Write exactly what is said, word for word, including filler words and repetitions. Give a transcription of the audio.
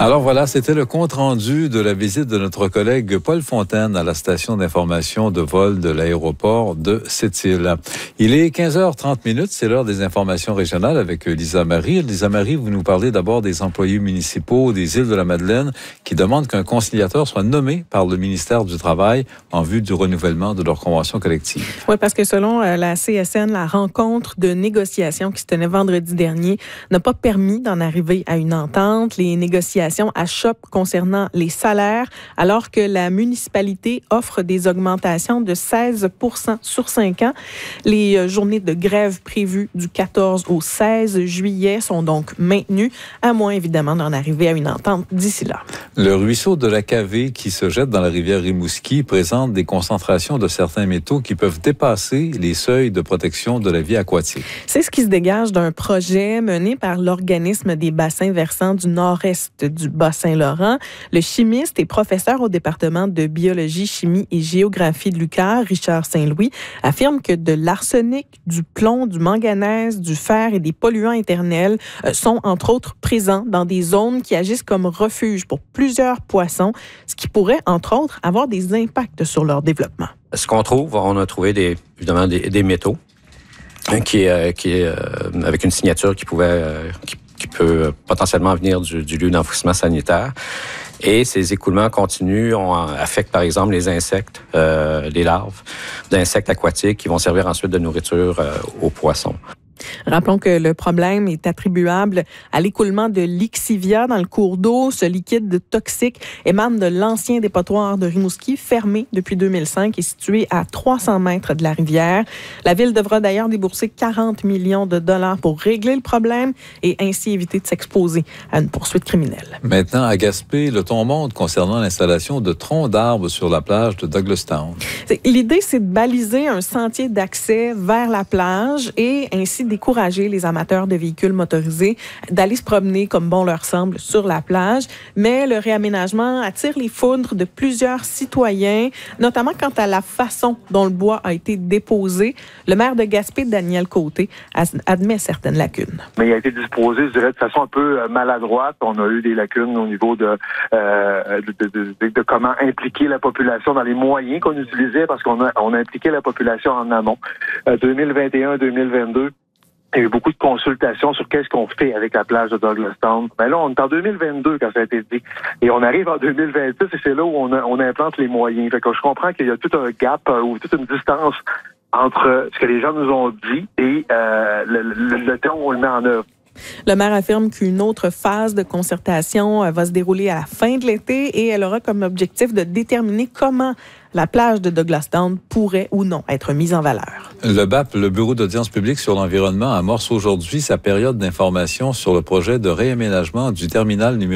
Alors voilà, c'était le compte-rendu de la visite de notre collègue Paul Fontaine à la station d'information de vol de l'aéroport de Sept-Îles. Il est quinze heures trente, c'est l'heure des informations régionales avec Lisa Marie. Lisa Marie, vous nous parlez d'abord des employés municipaux des îles de la Madeleine qui demandent qu'un conciliateur soit nommé par le ministère du Travail en vue du renouvellement de leur convention collective. Oui, parce que selon la C S N, la rencontre de négociation qui se tenait vendredi dernier n'a pas permis d'en arriver à une entente. Les négociations achoppent concernant les salaires, alors que la municipalité offre des augmentations de seize pour cent sur cinq ans. Les journées de grève prévues du quatorze au seize juillet sont donc maintenues, à moins évidemment d'en arriver à une entente d'ici là. Le ruisseau de la Cavée qui se jette dans la rivière Rimouski présente des concentrations de certains métaux qui peuvent dépasser les seuils de protection de la vie aquatique. C'est ce qui se dégage d'un projet mené par l'organisme des bassins versants du nord-est du Bas-Saint-Laurent. Le chimiste et professeur au département de biologie, chimie et géographie de l'U Q A M, Richard Saint-Louis, affirme que de l'arsenic, du plomb, du manganèse, du fer et des polluants éternels sont entre autres présents dans des zones qui agissent comme refuge pour plusieurs poissons, ce qui pourrait entre autres avoir des impacts sur leur développement. Ce qu'on trouve, on a trouvé des, évidemment des, des métaux qui est, qui est euh, avec une signature qui pouvait euh, qui, qui peut potentiellement venir du, du lieu d'enfouissement sanitaire. Et ces écoulements continus ont, affectent, par exemple, les insectes, euh, les larves d'insectes aquatiques qui vont servir ensuite de nourriture euh, aux poissons. Rappelons que le problème est attribuable à l'écoulement de lixivia dans le cours d'eau. Ce liquide toxique émane de l'ancien dépotoir de Rimouski, fermé depuis deux mille cinq et situé à trois cents mètres de la rivière. La ville devra d'ailleurs débourser quarante millions de dollars pour régler le problème et ainsi éviter de s'exposer à une poursuite criminelle. Maintenant, à Gaspé, le ton monte concernant l'installation de troncs d'arbres sur la plage de Douglastown. L'idée, c'est de baliser un sentier d'accès vers la plage et ainsi décourager les amateurs de véhicules motorisés d'aller se promener comme bon leur semble sur la plage. Mais le réaménagement attire les foudres de plusieurs citoyens, notamment quant à la façon dont le bois a été déposé. Le maire de Gaspé, Daniel Côté, admet certaines lacunes. Mais il a été disposé, je dirais, de façon un peu maladroite. On a eu des lacunes au niveau de, euh, de, de, de, de comment impliquer la population dans les moyens qu'on utilisait, parce qu'on a, on a impliqué la population en amont. Euh, deux mille vingt et un deux mille vingt-deux, il y a eu beaucoup de consultations sur qu'est-ce qu'on fait avec la plage de Douglastown. Ben là, on est en deux mille vingt-deux quand ça a été dit. Et on arrive en deux mille vingt-six et c'est là où on, a, on implante les moyens. Fait que je comprends qu'il y a tout un gap euh, ou toute une distance entre ce que les gens nous ont dit et euh, le, le, le temps où on le met en œuvre. Le maire affirme qu'une autre phase de concertation va se dérouler à la fin de l'été et elle aura comme objectif de déterminer comment la plage de Douglastown pourrait ou non être mise en valeur. Le B A P, le Bureau d'audience publique sur l'environnement, amorce aujourd'hui sa période d'information sur le projet de réaménagement du terminal numéro